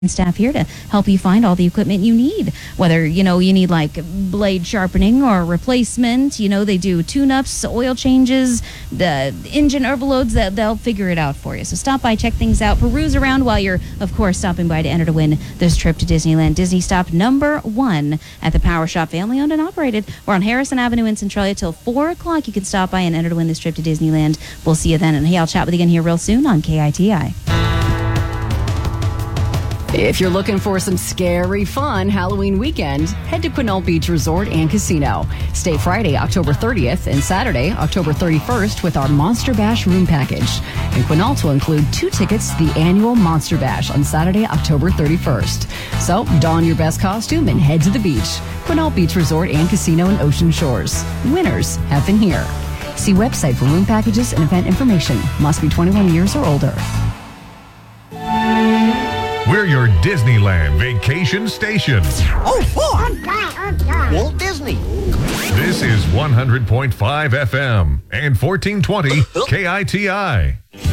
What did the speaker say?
staff here to help you find all the equipment you need. Whether, you need like blade sharpening or replacement, they do tune-ups, oil changes, the engine overloads, that they'll figure it out for you. So stop by, check things out, peruse around while you're, of course, stopping by to enter to win this trip to Disneyland. Disney Stop number 1 at the Power Shop, family owned and operated. We're on Harrison Avenue in Centralia till 4 o'clock. You can stop by and enter to win this trip to Disneyland. We'll see you then. And hey, I'll chat with you again here real soon on KITI. If you're looking for some scary fun Halloween weekend, head to Quinault Beach Resort and Casino. Stay Friday, October 30th and Saturday, October 31st with our Monster Bash room package. And Quinault will include 2 tickets to the annual Monster Bash on Saturday, October 31st. So don your best costume and head to the beach. Quinault Beach Resort and Casino in Ocean Shores. Winners have been here. See website for room packages and event information. Must be 21 years or older. We're your Disneyland vacation station. Oh, boy! Walt Disney. This is 100.5 FM and 1420 KITI.